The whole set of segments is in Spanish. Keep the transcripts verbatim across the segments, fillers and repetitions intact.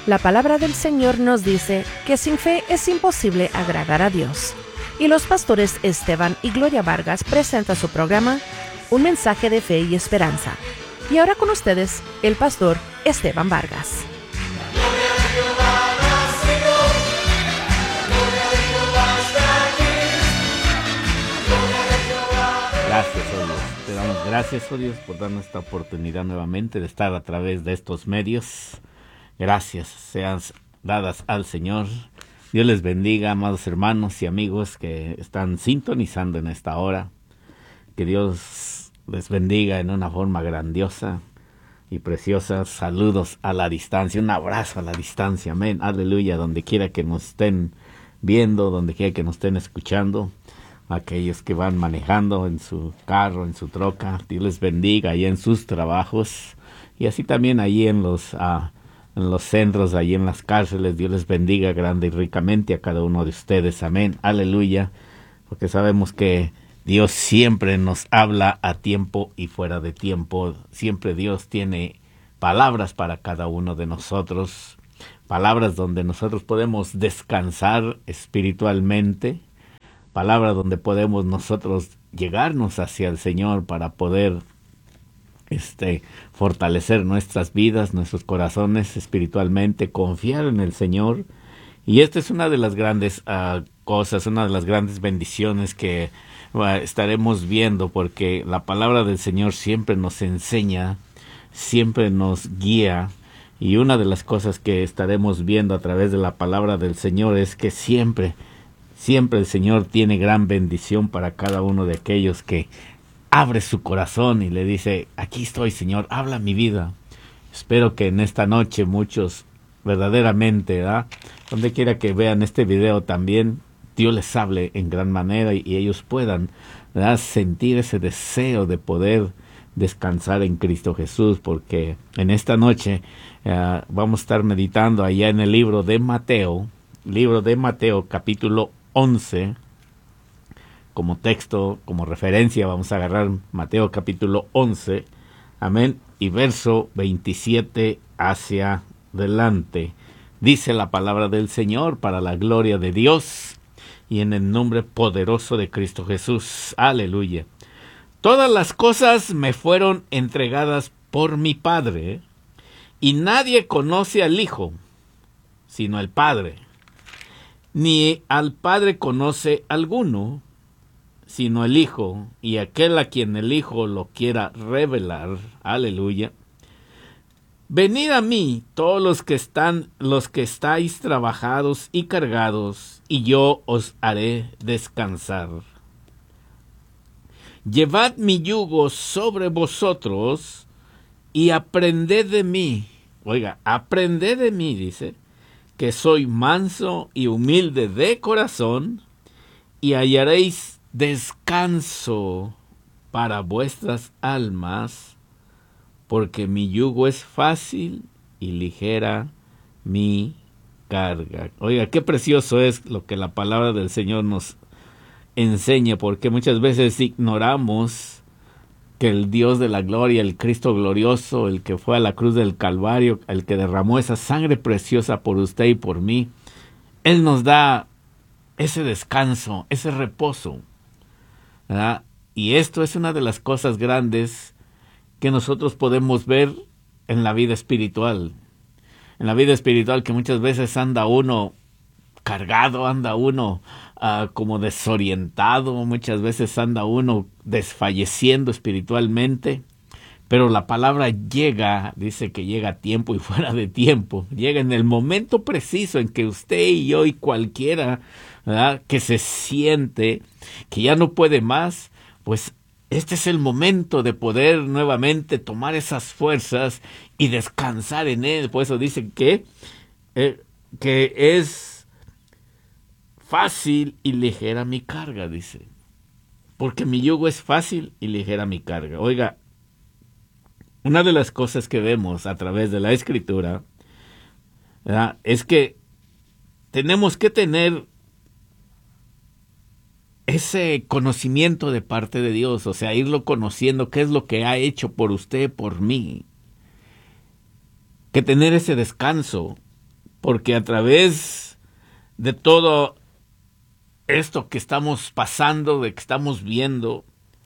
La palabra del Señor nos dice que sin fe es imposible agradar a Dios. Y los pastores Esteban y Gloria Vargas presentan su programa, Un mensaje de fe y esperanza. Y ahora con ustedes, el pastor Esteban Vargas. Gracias, oh Dios. Te damos gracias, oh Dios, por darnos esta oportunidad nuevamente de estar a través de estos medios. Gracias sean dadas al Señor. Dios les bendiga, amados hermanos y amigos que están sintonizando en esta hora. Que Dios les bendiga en una forma grandiosa y preciosa. Saludos a la distancia, un abrazo a la distancia, amén, aleluya, donde quiera que nos estén viendo, donde quiera que nos estén escuchando. Aquellos que van manejando en su carro, en su troca, Dios les bendiga ahí en sus trabajos. Y así también ahí en los... Uh, en los centros, allí en las cárceles. Dios les bendiga grande y ricamente a cada uno de ustedes, amén, aleluya, porque sabemos que Dios siempre nos habla a tiempo y fuera de tiempo. Siempre Dios tiene palabras para cada uno de nosotros, palabras donde nosotros podemos descansar espiritualmente, palabras donde podemos nosotros llegarnos hacia el Señor para poder Este, fortalecer nuestras vidas, nuestros corazones espiritualmente, confiar en el Señor. Y esta es una de las grandes uh, cosas, una de las grandes bendiciones que uh, estaremos viendo, porque la palabra del Señor siempre nos enseña, siempre nos guía. Y una de las cosas que estaremos viendo a través de la palabra del Señor es que siempre, siempre el Señor tiene gran bendición para cada uno de aquellos que abre su corazón y le dice: aquí estoy, Señor, habla mi vida. Espero que en esta noche muchos verdaderamente, ¿verdad?, donde quiera que vean este video también, Dios les hable en gran manera y, y ellos puedan, ¿verdad?, sentir ese deseo de poder descansar en Cristo Jesús, porque en esta noche uh, vamos a estar meditando allá en el libro de Mateo, libro de Mateo capítulo once. Como texto, como referencia, vamos a agarrar Mateo capítulo once, amén, y verso veintisiete hacia adelante. Dice la palabra del Señor para la gloria de Dios y en el nombre poderoso de Cristo Jesús. Aleluya. Todas las cosas me fueron entregadas por mi Padre, y nadie conoce al Hijo, sino el Padre, ni al Padre conoce alguno, sino el Hijo, y aquel a quien el Hijo lo quiera revelar. Aleluya. Venid a mí, todos los que están, los que estáis trabajados y cargados, y yo os haré descansar. Llevad mi yugo sobre vosotros, y aprended de mí. Oiga, aprended de mí, dice, que soy manso y humilde de corazón, y hallaréis descanso para vuestras almas, porque mi yugo es fácil y ligera mi carga. Oiga, qué precioso es lo que la palabra del Señor nos enseña, porque muchas veces ignoramos que el Dios de la gloria, el Cristo glorioso, el que fue a la cruz del Calvario, el que derramó esa sangre preciosa por usted y por mí, Él nos da ese descanso, ese reposo, ¿verdad? Y esto es una de las cosas grandes que nosotros podemos ver en la vida espiritual. En la vida espiritual, que muchas veces anda uno cargado, anda uno uh, como desorientado, muchas veces anda uno desfalleciendo espiritualmente, pero la palabra llega, dice que llega a tiempo y fuera de tiempo, llega en el momento preciso en que usted y yo y cualquiera, ¿verdad?, que se siente que ya no puede más, pues este es el momento de poder nuevamente tomar esas fuerzas y descansar en Él. Por eso dice que, eh, que es fácil y ligera mi carga, dice, porque mi yugo es fácil y ligera mi carga. Oiga, una de las cosas que vemos a través de la Escritura, ¿verdad?, es que tenemos que tener ese conocimiento de parte de Dios, o sea, irlo conociendo, qué es lo que ha hecho por usted, por mí. Que tener ese descanso, porque a través de todo esto que estamos pasando, de que estamos viendo,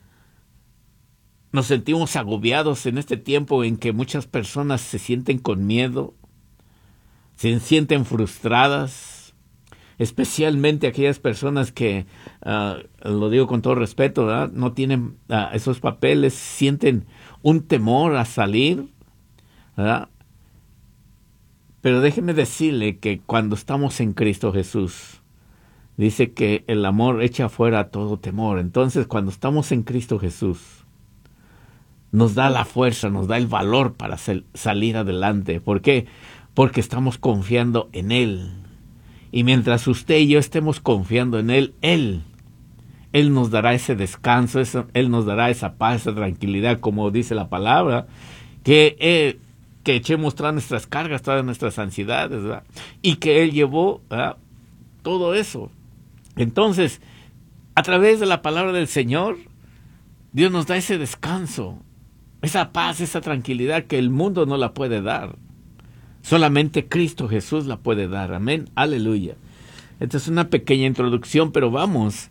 nos sentimos agobiados en este tiempo en que muchas personas se sienten con miedo, se sienten frustradas, especialmente aquellas personas que, uh, lo digo con todo respeto, ¿verdad?, no tienen uh, esos papeles, sienten un temor a salir, ¿verdad? Pero déjeme decirle que cuando estamos en Cristo Jesús, dice que el amor echa fuera todo temor. Entonces, cuando estamos en Cristo Jesús, nos da la fuerza, nos da el valor para sal- salir adelante. ¿Por qué? Porque estamos confiando en Él. Y mientras usted y yo estemos confiando en Él, Él, Él nos dará ese descanso, eso, Él nos dará esa paz, esa tranquilidad, como dice la palabra, que, eh, que echemos todas nuestras cargas, todas nuestras ansiedades, ¿verdad? Y que Él llevó, ¿verdad?, todo eso. Entonces, a través de la palabra del Señor, Dios nos da ese descanso, esa paz, esa tranquilidad que el mundo no la puede dar. Solamente Cristo Jesús la puede dar. Amén. Aleluya. Esta es una pequeña introducción, pero vamos